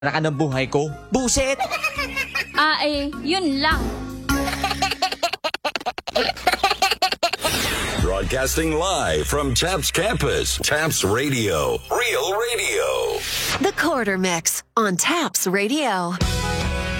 ka ng buhay ko. Buset! Yun lang. Broadcasting live from TAPS Campus, TAPS Radio, Real Radio. The Quarter Mix on TAPS Radio.